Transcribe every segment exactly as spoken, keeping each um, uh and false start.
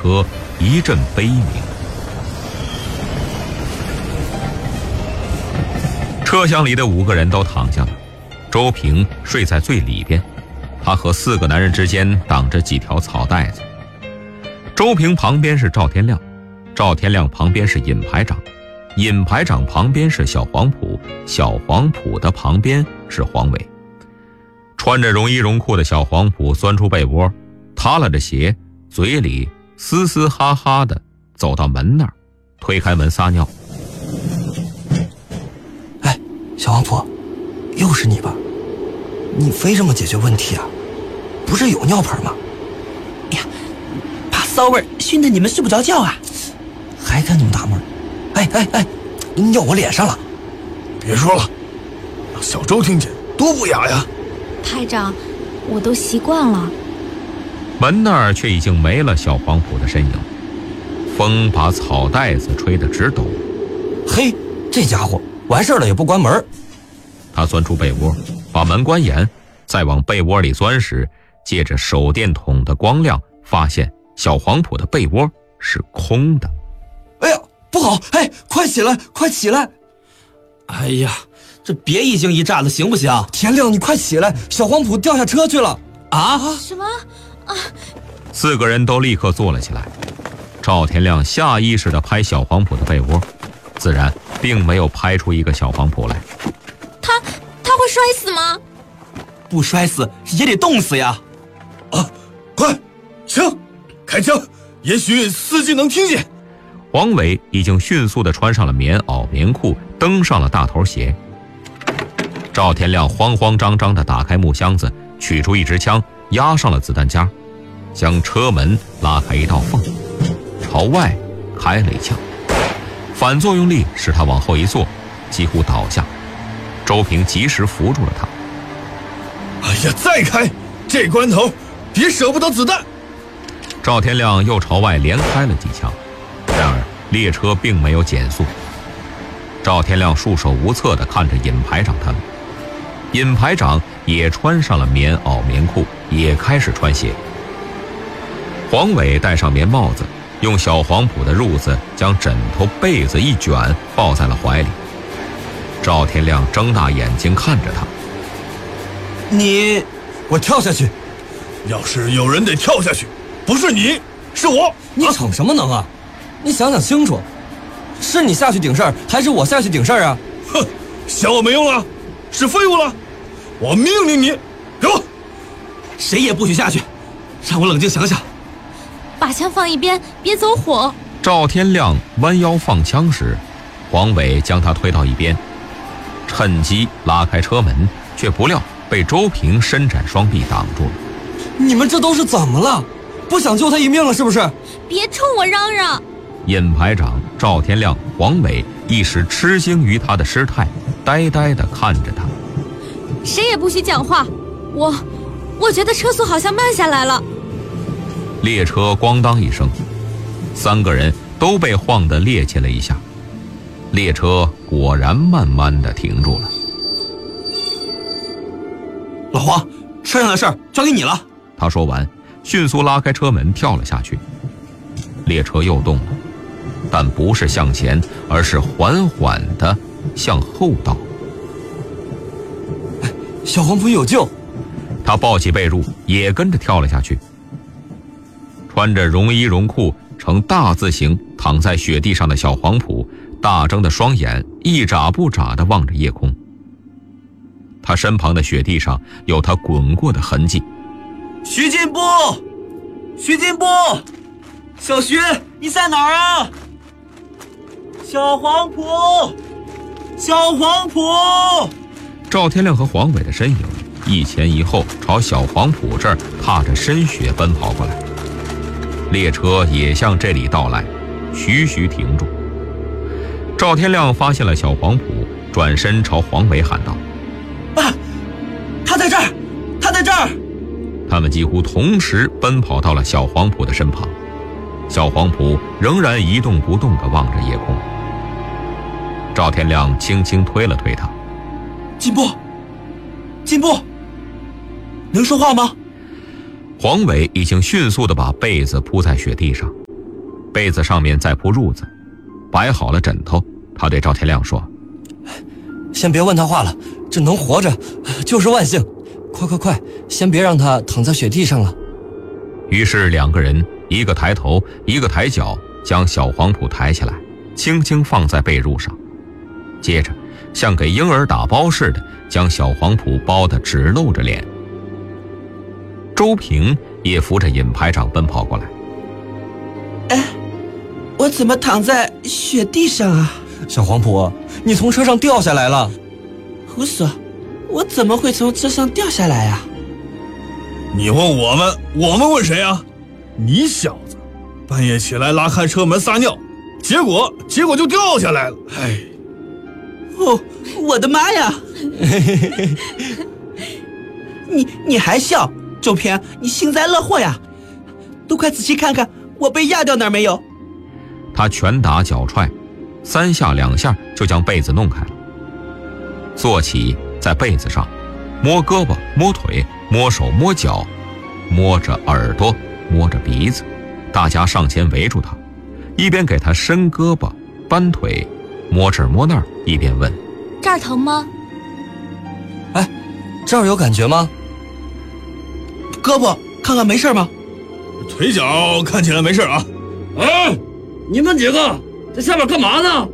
车一阵悲鸣。车厢里的五个人都躺下了，周平睡在最里边，他和四个男人之间挡着几条草带子。周平旁边是赵天亮，赵天亮旁边是尹排长，尹排长旁边是小黄埔，小黄埔的旁边是黄伟。穿着绒衣绒裤的小黄埔钻出被窝，塌拉着鞋，嘴里嘶嘶哈哈的走到门那儿，推开门撒尿。 哎，小黄埔，又是你吧？你非这么解决问题啊？不是有尿盆吗？ 哎呀，怕骚味熏得你们睡不着觉啊！ 还敢这么大闷？哎哎哎，尿我脸上了！ 别说了，让小周听见多不雅呀！ 排长，我都习惯了。 门那儿却已经没了小黄埔的身影，风把草带子吹得直抖。 嘿，这家伙完事了也不关门。 他钻出被窝，把门关严，再往被窝里钻时，借着手电筒的光亮，发现小黄埔的被窝是空的。 哎呀，不好！哎，快起来，快起来！ 哎呀，这别一惊一乍的行不行？ 天亮，你快起来！小黄埔掉下车去了！ 啊？ 什么？啊！ 四个人都立刻坐了起来。赵天亮下意识地拍小黄埔的被窝，自然并没有拍出一个小黄埔来。 他他会摔死吗？ 不摔死也得冻死呀！ 啊，快，枪，开枪！也许司机能听见。 黄伟已经迅速地穿上了棉袄棉裤，登上了大头鞋。赵天亮慌慌张张地打开木箱子，取出一支枪，压上了子弹夹，将车门拉开一道缝，朝外开了一枪。反作用力使他往后一坐，几乎倒下。周平及时扶住了他。 哎呀，再开！这关头别舍不得子弹。 赵天亮又朝外连开了几枪，然而列车并没有减速。赵天亮束手无策地看着尹排长他们，尹排长也穿上了棉袄棉裤，也开始穿鞋。黄伟戴上棉帽子，用小黄埔的褥子将枕头被子一卷，抱在了怀里。赵天亮睁大眼睛看着他。 你，我跳下去。 要是有人得跳下去，不是你，是我。 你逞什么能啊？你想想清楚，是你下去顶事儿，还是我下去顶事儿啊？ 哼，想我没用了，是废物了。我命令你，给我！ 谁也不许下去，让我冷静想想。 把枪放一边，别走火。 赵天亮弯腰放枪时，黄伟将他推到一边，趁机拉开车门，却不料被周平伸展双臂挡住了。 你们这都是怎么了？不想救他一命了是不是？ 别冲我嚷嚷！ 尹排长、赵天亮、黄伟一时吃惊于他的失态，呆呆地看着他。 谁也不许讲话！我，我觉得车速好像慢下来了。 列车咣当一声，三个人都被晃得趔趄了一下。列车果然慢慢地停住了。 老黄，车上的事儿交给你了。 他说完，迅速拉开车门跳了下去。列车又动了，但不是向前，而是缓缓地向后倒。 小黄埔有救！ 他抱起被褥，也跟着跳了下去。穿着绒衣绒裤呈大字形躺在雪地上的小黄埔，大睁的双眼一眨不眨地望着夜空。他身旁的雪地上有他滚过的痕迹。 徐进步，徐进步，小徐，你在哪儿啊？小黄埔，小黄埔！ 赵天亮和黄伟的身影一前一后朝小黄埔这儿踏着深雪奔跑过来。列车也向这里到来，徐徐停住。赵天亮发现了小黄埔，转身朝黄伟喊道： 啊，他在这儿，他在这儿！ 他们几乎同时奔跑到了小黄埔的身旁。小黄埔仍然一动不动地望着夜空。赵天亮轻轻推了推他： 进步，进步，能说话吗？ 黄伟已经迅速地把被子铺在雪地上， 被子上面再铺褥子，摆好了枕头。他对赵天亮说： 先别问他话了，这能活着就是万幸，快快快，先别让他躺在雪地上了。 于是两个人一个抬头一个抬脚，将小黄埔抬起来，轻轻放在被褥上，接着像给婴儿打包似的将小黄埔包得只露着脸。周平也扶着尹排长奔跑过来。 哎，我怎么躺在雪地上啊？ 小黄埔，你从车上掉下来了。 胡说，我怎么会从车上掉下来啊？ 你问我们，我们问谁啊？你小子半夜起来拉开车门撒尿，结果结果就掉下来了。哎， 哦，我的妈呀！你你还笑？周平，你幸灾乐祸呀？都快仔细看看我被压掉哪儿没有？ 他拳打脚踹，三下两下就将被子弄开了。坐起在被子上，摸胳膊摸腿摸手摸脚，摸着耳朵摸着鼻子，大家上前围住他，一边给他伸胳膊扳腿摸这儿摸那儿，一边问： 这儿疼吗？ 哎，这儿有感觉吗？ 胳膊看看没事吗？ 腿脚看起来没事啊。 哎，你们几个在下面干嘛呢？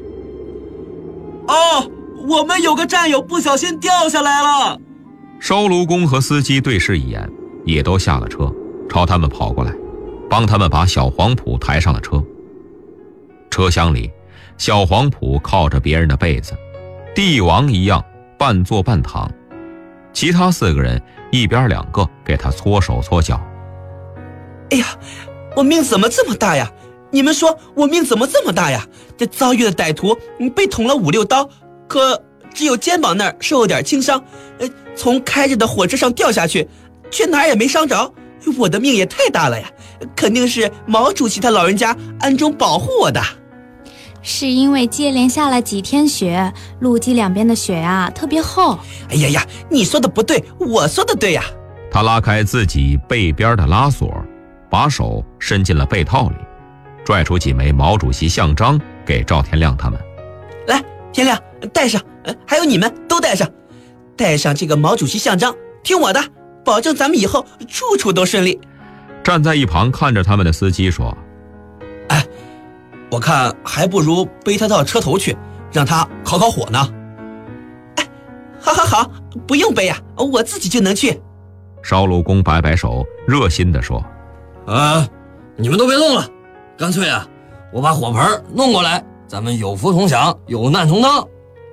哦，我们有个战友不小心掉下来了。 烧炉工和司机对视一眼，也都下了车，朝他们跑过来，帮他们把小黄埔抬上了车。车厢里，小黄埔靠着别人的被子，帝王一样半坐半躺，其他四个人一边两个给他搓手搓脚。 哎呀，我命怎么这么大呀？你们说我命怎么这么大呀？这遭遇的歹徒被捅了五六刀，可只有肩膀那儿受了点轻伤，呃，从开着的火车上掉下去，却哪儿也没伤着。我的命也太大了呀！肯定是毛主席他老人家暗中保护我的。 是因为接连下了几天雪，路基两边的雪啊特别厚。 哎呀呀，你说的不对，我说的对呀。 他拉开自己背边的拉锁，把手伸进了被套里，拽出几枚毛主席像章给赵天亮他们。 来，天亮，带上，还有你们都带上，带上这个毛主席像章，听我的，保证咱们以后处处都顺利。 站在一旁看着他们的司机说： 哎，我看还不如背他到车头去，让他烤烤火呢。哎，好好好，不用背呀，我自己就能去。 烧炉工摆摆手，热心地说： 啊，你们都别动了，干脆啊，我把火盆弄过来，咱们有福同享，有难同当。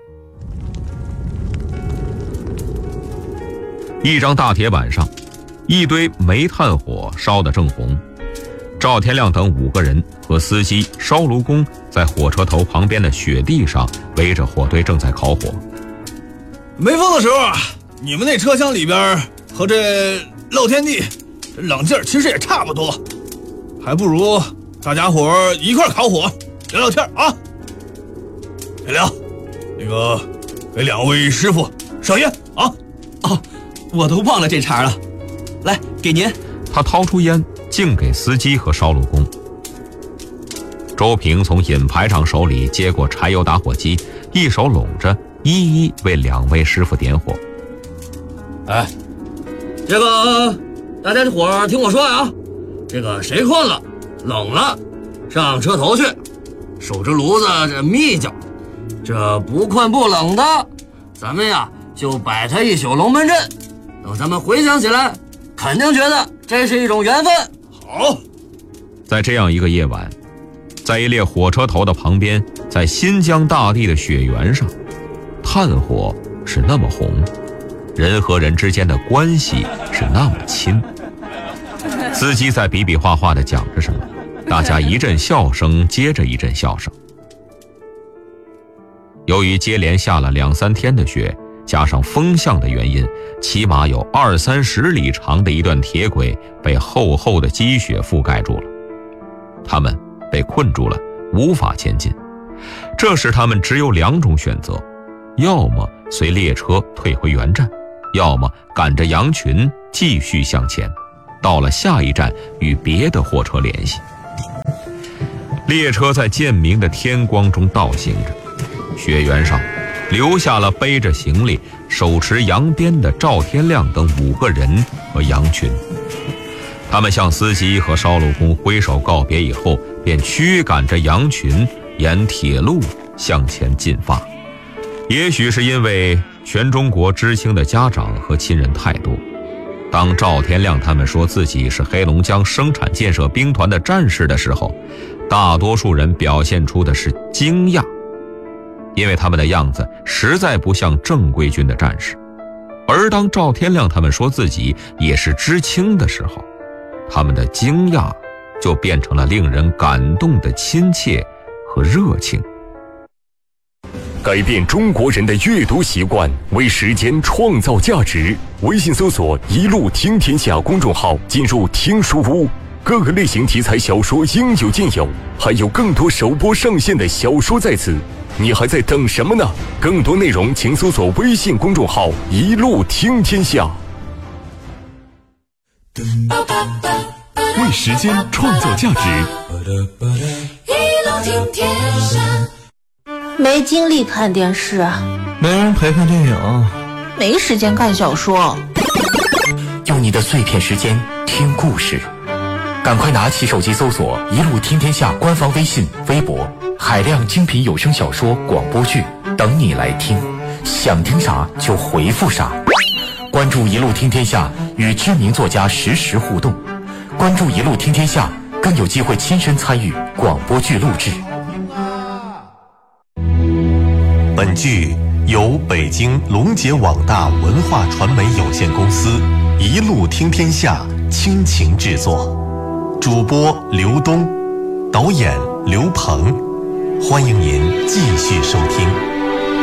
一张大铁板上，一堆煤炭火烧得正红。赵天亮等五个人和司机、烧炉工在火车头旁边的雪地上围着火堆正在烤火。 没风的时候啊，你们那车厢里边和这露天地冷劲儿其实也差不多，还不如大家伙一块烤火聊聊天啊。天亮，那个给两位师傅上烟啊。 哦，我都忘了这茬了，来，给您。 他掏出烟敬给司机和烧炉工。周平从尹排长手里接过柴油打火机，一手拢着，一一为两位师傅点火。 哎，这个大家伙听我说呀，这个谁困了冷了上车头去，守着炉子这眯觉，这不困不冷的咱们呀就摆他一宿龙门阵，等咱们回想起来肯定觉得这是一种缘分。 好， 在这样一个夜晚，在一列火车头的旁边，在新疆大地的雪原上，炭火是那么红，人和人之间的关系是那么亲。司机在比比划划地讲着什么，大家一阵笑声接着一阵笑声。由于接连下了两三天的雪，加上风向的原因，起码有二三十里长的一段铁轨被厚厚的积雪覆盖住了，他们被困住了，无法前进。这时他们只有两种选择，要么随列车退回原站，要么赶着羊群继续向前，到了下一站与别的火车联系。 列车在渐明的天光中倒行着，雪原上留下了背着行李、手持羊鞭的赵天亮等五个人和羊群。他们向司机和烧炉工挥手告别以后，便驱赶着羊群沿铁路向前进发。也许是因为全中国知青的家长和亲人太多，当赵天亮他们说自己是黑龙江生产建设兵团的战士的时候，大多数人表现出的是惊讶，因为他们的样子实在不像正规军的战士。而当赵天亮他们说自己也是知青的时候，他们的惊讶就变成了令人感动的亲切和热情。 改变中国人的阅读习惯，为时间创造价值。微信搜索一路听天下公众号，进入听书屋，各个类型题材小说应有尽有，还有更多首播上线的小说在此，你还在等什么呢？更多内容请搜索微信公众号一路听天下。为时间创造价值， 一路听天下。没精力看电视， 没人陪看电影， 没时间看小说。 用你的碎片时间听故事，赶快拿起手机搜索一路听天下官方微信微博，海量精品有声小说广播剧等你来听，想听啥就回复啥。关注一路听天下，与知名作家实时互动，关注一路听天下，更有机会亲身参与广播剧录制。 本剧由北京龙杰网大文化传媒有限公司一路听天下倾情制作，主播刘东，导演刘鹏，欢迎您继续收听。